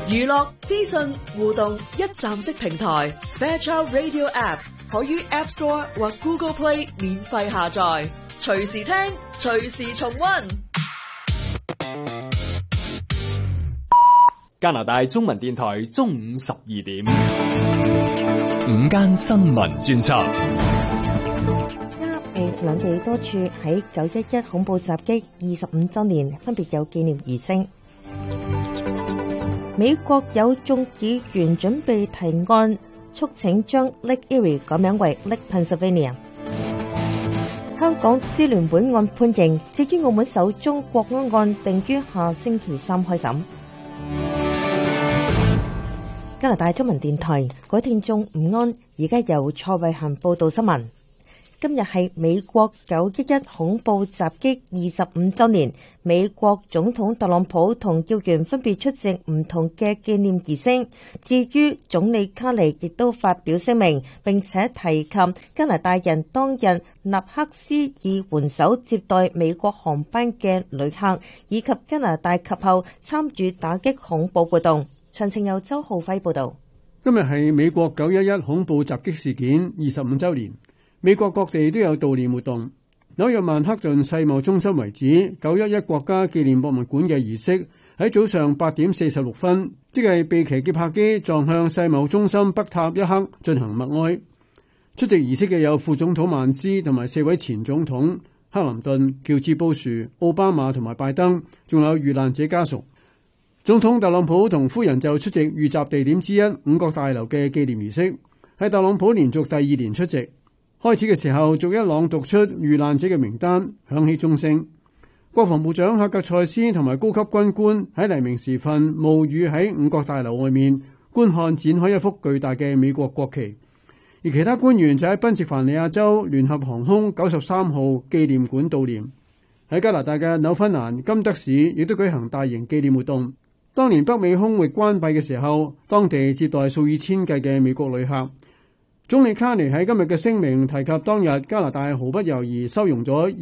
娛樂、資訊、互動一站式平台 Fairchild Radio App 可於 App Store 或 Google Play 免費下載，隨時聽，隨時重溫。 加拿大中文電台中午12點， 午間新聞專輯。 兩地多處喺911恐怖襲擊25週年分別有紀念儀式。美國有眾議員準備提案，促請將 Lake Erie 改名為 Lake Pennsylvania。香港支聯會案判刑，至於澳門首宗國安案定於下星期3開審。加拿大中文電台，各位聽眾午安，而家由蔡慧嫻報道新聞。今日係美國911恐怖襲擊25週年，美國總統特朗普同要員分別出席唔同嘅紀念儀式。至於總理卡尼亦都發表聲明，並且提及加拿大人當日立刻施以援手接待美國航班嘅旅客，以及加拿大及後參與打擊恐怖活動。詳情由周浩輝報導。 今日係美國911恐怖襲擊事件25週年。美國各地都有悼念活動。紐約曼克頓世貿中心遺址911國家紀念博物館嘅儀式喺早上8點46分，即係被騎劫客機撞向世貿中心北塔一刻進行默哀。出席儀式嘅有副總統曼斯同埋4位前總統克林頓、喬治布殊、奧巴馬同埋拜登，仲有遇難者家屬。總統特朗普同夫人就出席遇襲地點之一五角大樓嘅紀念儀式，係特朗普連續第2年出席。開始嘅時候，逐一朗讀出遇難者嘅名單，響起鐘聲。國防部長克格塞斯同埋高級軍官喺黎明時分冒雨喺五角大樓外面觀看展開一幅巨大嘅美國國旗，而其他官員就喺賓夕凡尼亞州聯合航空93號紀念館悼念。喺加拿大嘅紐芬蘭金德市亦都舉行大型紀念活動。當年北美空域關閉嘅時候，當地接待數以千計嘅美國旅客。總理卡尼喺今日嘅聲明提及，當日加拿大毫不猶豫收容咗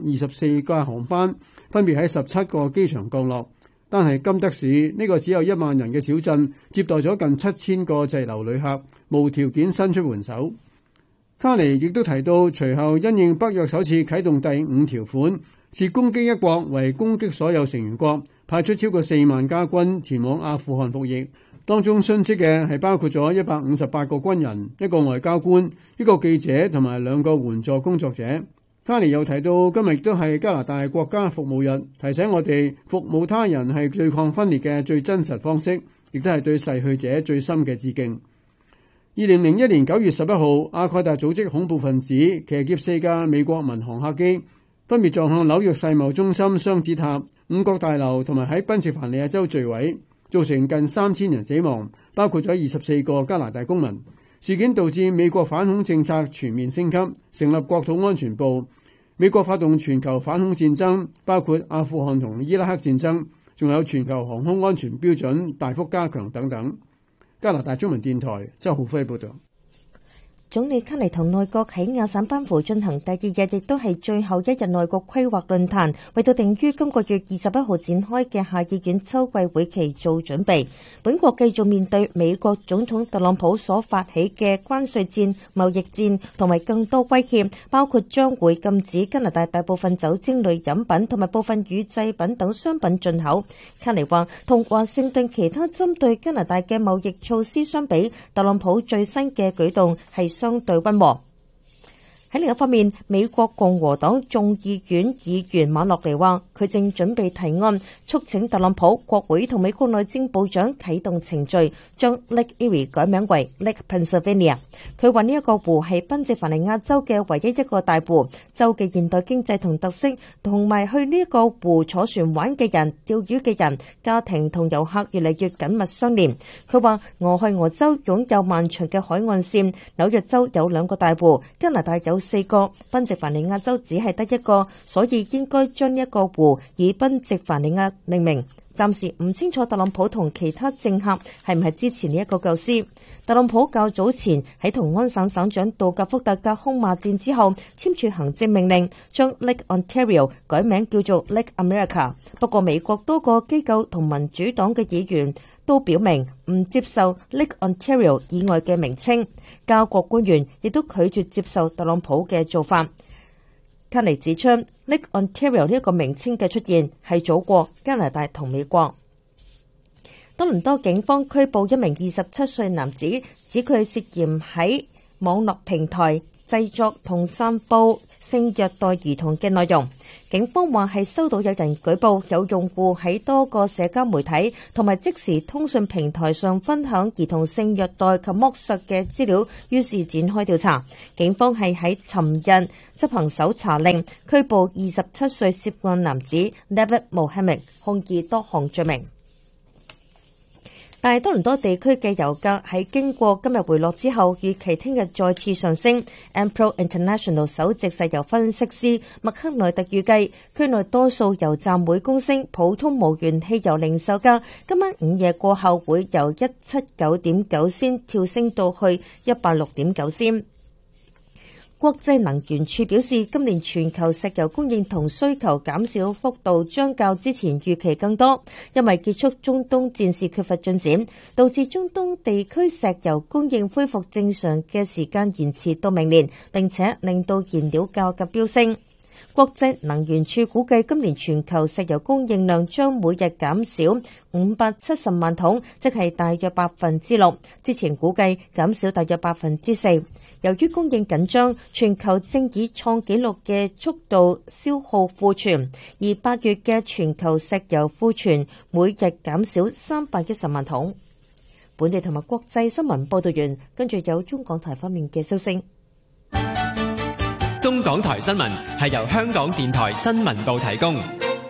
224架航班，分別喺17個機場降落。但係金德市呢個只有1萬人嘅小鎮，接待咗近7000個滯留旅客，無條件伸出援手。卡尼亦都提到，隨後因應北約首次啟動第5條款，視攻擊一國為攻擊所有成員國，派出超過4萬家軍前往阿富汗服役。當中殉職嘅係包括咗158個軍人、1個外交官、1個記者同埋2個援助工作者。卡尼又提到，今日亦都係加拿大國家服務日，提醒我哋服務他人係對抗分裂嘅最真實方式，亦都係對逝去者最深嘅致敬。2001年9月11號，阿蓋達組織恐怖分子騎劫4架美國民航客機，分別撞向紐約世貿中心雙子塔、五角大樓同埋喺賓夕凡尼亞州墜毀，造成近3000人死亡，包括咗24個加拿大公民。事件導致美國反恐政策全面升級，成立國土安全部。美國發動全球反恐戰爭，包括阿富汗同伊拉克戰爭，仲有全球航空安全標準大幅加強等等。加拿大中文電台周浩輝報導。 總理卡尼同內閣喺亞省班夫進行第2日，亦都係最後一日內閣規劃論壇，為到定於今個月21號展開嘅下議院秋季會期做準備。本國繼續面對美國總統特朗普所發起嘅關稅戰、貿易戰同埋更多威脅，包括將會禁止加拿大大部分酒精類飲品同埋部分乳製品等商品進口。卡尼話，同華盛頓其他針對加拿大嘅貿易措施相比，特朗普最新嘅舉動係相對溫和。喺另一方面，美國共和黨眾議院議員馬洛尼話，佢正準備提案，促請特朗普、國會同美國內政部長啟動程序，將 Lake Erie 改名為 Lake Pennsylvania。佢話呢一個湖係賓夕凡尼亞州嘅唯一一個大湖，州嘅現代經濟同特色，同埋去呢一個湖坐船玩嘅人、釣魚嘅人、家庭同遊客越嚟越緊密相連。佢話俄亥俄州擁有漫長嘅海岸線，紐約州有2個大湖，加拿大有4個，賓夕凡尼亞州只係得1個，所以應該將一個湖以賓夕凡尼亞命名。 暫時唔清楚特朗普同其他政客係唔係支持呢一個構思。特朗普較早前喺同安省省長杜格福特隔空罵戰之後，簽署行政命令，將 Lake Ontario 改名叫做 Lake America。不過美國多個機構同民主黨嘅議員都表明唔接受 Lake Ontario 以外嘅名稱，加國官員亦都拒絕接受特朗普嘅做法。卡尼指出 Lake Ontario 呢一個名稱嘅出現係早過加拿大同美國。多倫多警方拘捕一名27歲男子，指佢涉嫌喺網絡平台製作同散佈性虐待兒童嘅內容。警方話係收到有人舉報有用戶喺多個社交媒體同埋即時通訊平台上分享兒童性虐待及剝削嘅資料，於是展開調查。警方係喺尋日執行搜查令，拘捕27歲涉案男子 David Mohamed， 控以多項罪名。但係多倫多地區嘅油價喺經過今日回落之後，預期聽日再次上升。Ampro International 首席石油分析師麥克內特預計，區內多數油站每公升普通無鉛汽油零售價今晚午夜過後會由179.9仙跳升到去186.9仙。國際能源署表示，今年全球石油供應同需求減少幅度將較之前預期更多，因為結束中東戰事缺乏進展，導致中東地區石油供應恢復正常嘅時間延遲到明年，並且令到燃料價格飆升。國際能源署估計今年全球石油供應量將每日減少570萬桶，即係大約6%，之前估計減少大約4%。由於供應緊張，全球正以創紀錄嘅速度消耗庫存，而8月嘅全球石油庫存每日減少310萬桶。本地同埋國際新聞報道完，跟住有中港台方面嘅消息。 中港台新聞係由香港電台新聞部提供。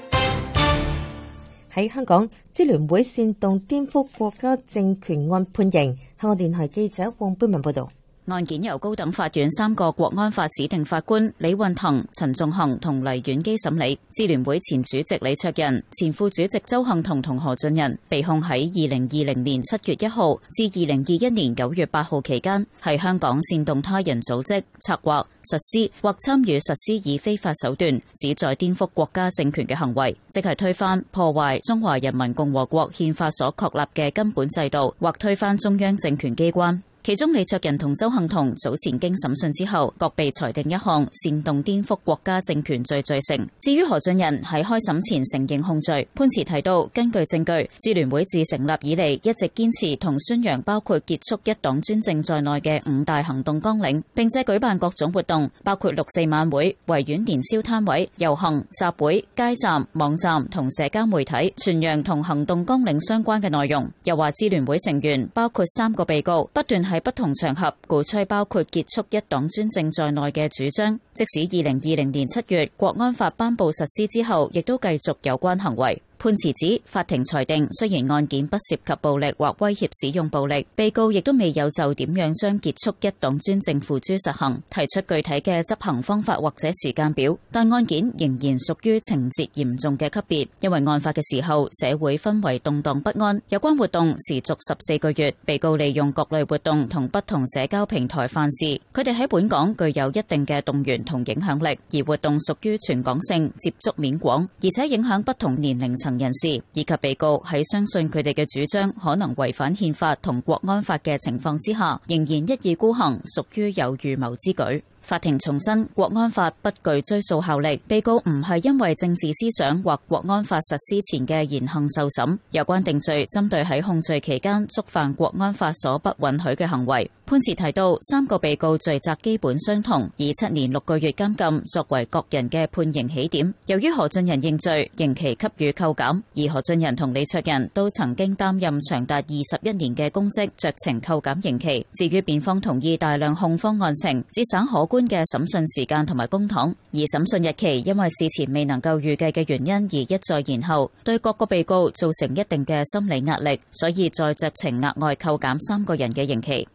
喺香港，支聯會煽動顛覆國家政權案判刑。香港電台記者黃貝文報道。 案件由高等法院3個國安法指定法官李運騰、陳仲衡同黎婉基審理。支聯會前主席李卓人、前副主席鄒幸彤同何俊仁被控喺2020年7月1號至2021年9月8號期間，喺香港煽動他人組織、策劃、實施或參與實施以非法手段旨在顛覆國家政權嘅行為，即係推翻、破壞中華人民共和國憲法所確立嘅根本制度，或推翻中央政權機關。其中李卓人同鄒幸彤早前經審訊之後，各被裁定一項煽動顛覆國家政權罪罪成。至於何俊仁喺開審前承認控罪，判詞提到，根據證據，支聯會自成立以嚟一直堅持同宣揚包括結束一黨專政在內嘅5大行動綱領，並且舉辦各種活動，包括六四晚會、維園年宵攤位、遊行、集會、街站、網站同社交媒體傳揚同行動綱領相關嘅內容。又話支聯會成員包括3個被告不斷喺不同場合鼓吹包括結束一黨專政在內嘅主張，即使2020年7月國安法頒布實施之後，亦都繼續有關行為。判詞指，法庭裁定雖然案件不涉及暴力或威脅使用暴力，被告亦都未有就點樣將結束一黨專政付諸實行提出具體嘅執行方法或者時間表，但案件仍然屬於情節嚴重嘅級別，因為案發嘅時候社會氛圍動盪不安，有關活動持續14個月，被告利用各類活動同不同社交平台犯事，佢哋喺本港具有一定嘅動員同影響力，而活動屬於全港性、接觸面廣，而且影響不同年齡層人士，以及被告喺相信佢哋嘅主張可能違反憲法同國安法嘅情況之下，仍然一意孤行，屬於有預謀之舉。法庭重申，國安法不具追訴效力，被告唔係因為政治思想或國安法實施前嘅言行受審，有關定罪針對喺控罪期間觸犯國安法所不允許嘅行為。判詞提到，3個被告罪責基本相同，以7年6個月監禁作為各人嘅判刑起點。由於何俊仁認罪，刑期給予扣減，而何俊仁同李卓人都曾經擔任長達21年嘅公職，酌情扣減刑期。至於辯方同意大量控方案情，節省可觀嘅審訊時間同埋公帑，而審訊日期因為事前未能夠預計嘅原因而一再延後，對各個被告造成一定嘅心理壓力，所以再酌情額外扣減3個人嘅刑期。最終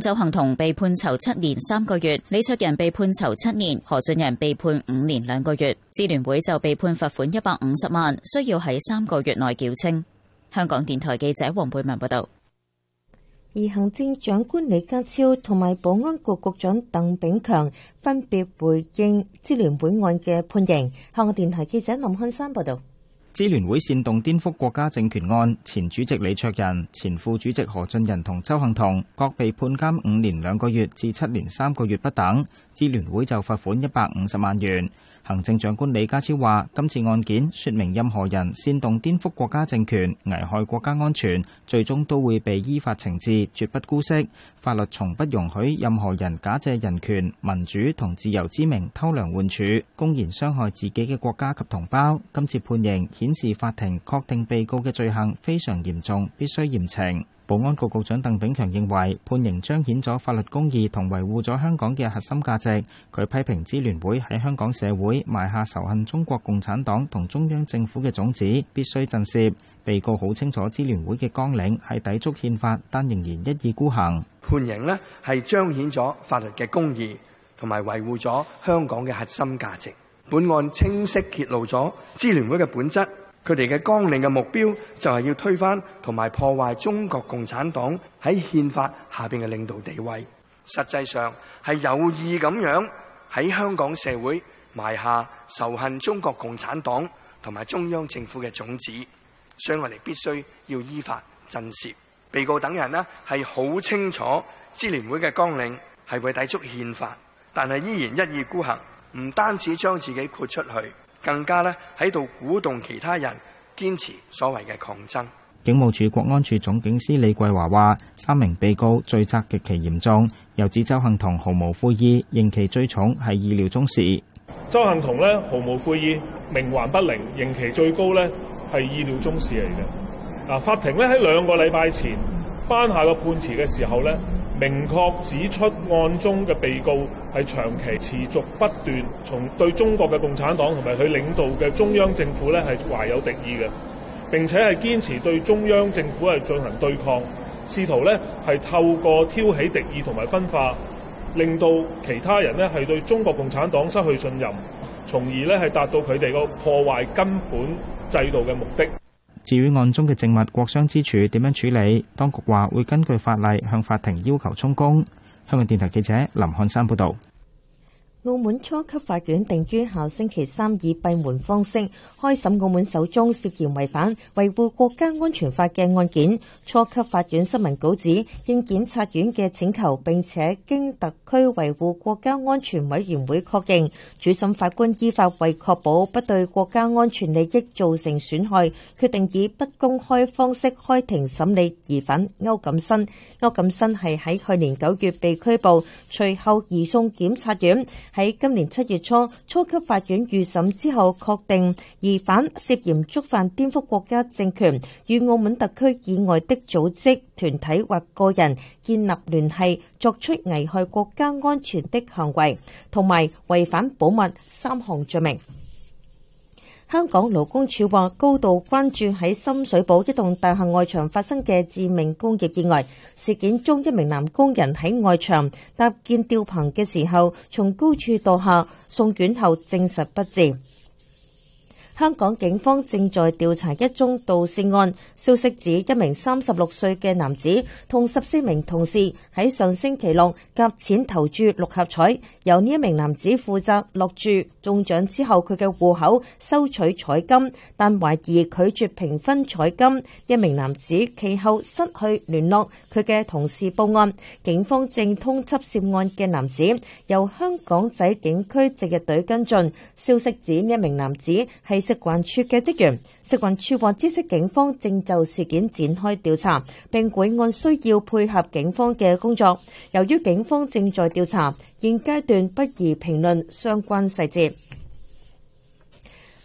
鄒幸彤被判囚7年3個月，李卓人被判囚7年，何俊仁被判5年2個月。支聯會就被判罰款150萬，需要喺3個月內繳清。香港電台記者黃貝文報道。 而行政長官李家超同埋保安局局長鄧炳強分別回應支聯會案嘅判刑。香港電台記者林漢山報道。 支聯會煽動顛覆國家政權案，前主席李卓人、前副主席何俊仁同鄒幸彤各被判監5年2個月至7年3個月不等。支聯會就罰款150萬元。行政長官李家超話：今次案件說明任何人煽動顛覆國家政權、危害國家安全，最終都會被依法懲治，絕不姑息。法律從不容許任何人假借人權、民主同自由之名偷梁換柱，公然傷害自己嘅國家及同胞。今次判刑顯示法庭確定被告嘅罪行非常嚴重，必須嚴懲。保安局局長鄧炳強認為判刑彰顯咗法律公義同維護咗香港嘅核心價值。佢批評支聯會喺香港社會埋下仇恨中國共產黨同中央政府嘅種子，必須震懾。被告好清楚支聯會嘅綱領係抵觸憲法，但仍然一意孤行。 判刑呢係彰顯咗法律嘅公義同埋維護咗香港嘅核心價值。本案清晰揭露咗支聯會嘅本質。佢哋嘅綱領嘅目標就係要推翻同埋破壞中國共產黨喺憲法下邊嘅領導地位，實際上係有意咁樣喺香港社會埋下仇恨中國共產黨同埋中央政府嘅種子，所以我哋必須要依法震懾。被告等人呢係好清楚支聯會嘅綱領係會抵觸憲法，但係依然一意孤行，唔單止將自己豁出去，更加咧喺度鼓動其他人堅持所謂嘅抗爭。 警務處國安處總警司李桂華話：3名被告罪責極其嚴重，又指鄒幸彤毫無悔意，刑期最重係意料中事。 鄒幸彤呢毫無悔意，冥頑不靈，刑期最高呢係意料中事嚟嘅。法庭呢喺2個禮拜前頒下個判詞嘅時候呢，明確指出案中嘅被告係長期持續不斷從對中國嘅共產黨同埋佢領導嘅中央政府咧係懷有敵意嘅，並且係堅持對中央政府係進行對抗，試圖咧係透過挑起敵意同埋分化，令到其他人咧係對中國共產黨失去信任，從而咧係達到佢哋個破壞根本制度嘅目的。 至於案中嘅證物國殤之柱點樣處理，當局話會根據法例向法庭要求充公。香港電台記者林漢山報導。 澳門初級法院定於下星期3以閉門方式開審澳門首宗涉嫌違反維護國家安全法嘅案件。初級法院新聞稿指，應檢察院嘅請求，並且經特區維護國家安全委員會確認，主審法官依法為確保不對國家安全利益造成損害，決定以不公開方式開庭審理疑犯歐錦新。歐錦新係喺去年9月被拘捕，隨後移送檢察院。喺今年7月初，初級法院預審之後確定疑犯涉嫌觸犯顛覆國家政權，與澳門特區以外的組織、團體或個人建立聯繫，作出危害國家安全的行為，同埋違反保密3項罪名。香港勞工處話高度關注喺深水埗一棟大廈外牆發生嘅致命工業意外事件中，一名男工人喺外牆搭建吊棚嘅時候從高處墮下，送院後證實不治。香港警方正在調查一宗盜竊案，消息指一名36歲嘅男子同14名同事喺上星期六夾錢投注6合彩，由呢一名男子負責落注，中獎之後佢嘅戶口收取彩金，但懷疑拒絕平分彩金。一名男子其後失去聯絡佢嘅同事報案，警方正通緝涉案嘅男子，由香港仔警區值日隊跟進。消息指呢一名男子係食環署嘅職員，食環署話知悉警方正就事件展開調查，並會按需要配合警方嘅工作。由於警方正在調查，現階段不宜評論相關細節。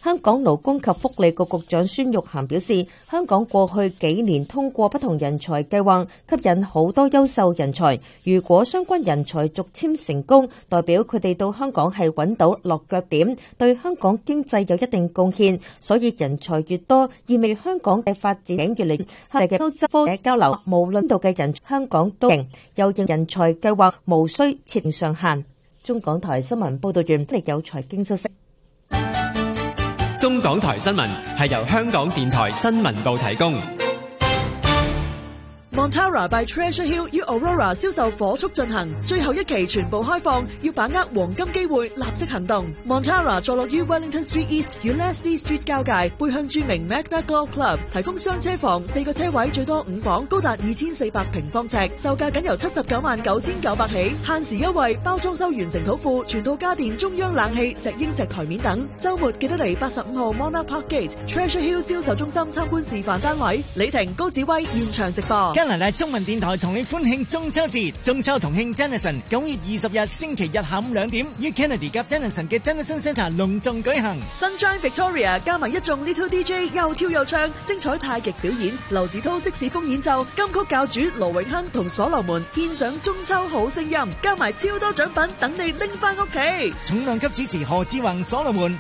香港勞工及福利局局長孫玉菡表示，香港過去幾年通過不同人才計劃，吸引好多優秀人才。如果相關人才續簽成功，代表佢哋到香港係揾到落腳點，對香港經濟有一定貢獻。所以人才越多，意味香港嘅發展越嚟越好嘅歐洲科嘅交流，無論度嘅人，香港都贏。又認人才計劃無需設定上限。中港台新聞報道完，嚟有財經消息。 中港台新聞係由香港電台新聞部提供。 Montara by Treasure Hill 與 Aurora 銷售火速進行，最後一期全部開放，要把握黃金機會，立即行動。Montara 坐落於 Wellington Street East 與 Leslie Street 交界，背向著名 Magna Golf Club， 提供雙車房，4個車位，最多5房，高達2400平方尺，售價僅由799900起，限時優惠，包裝修完成土庫，全套家電、中央冷氣、石英石台面等。週末記得嚟85號 Monarch Park Gate Treasure Hill 銷售中心參觀示範單位。李婷、高子威現場直播。 加拿大中文電台同你歡慶中秋節，中秋同慶 Denison 9月20日星期日下午2點，於 Kennedy 及 Denison 嘅 Denison Centre 隆重舉行。 Sunshine Victoria 加埋一眾 Little DJ 又跳又唱，精彩太極表演，劉子濤色士風演奏，金曲教主盧永亨同所羅門獻上中秋好聲音，加埋超多獎品等你拎翻屋企。 重量級主持何志宏、所羅門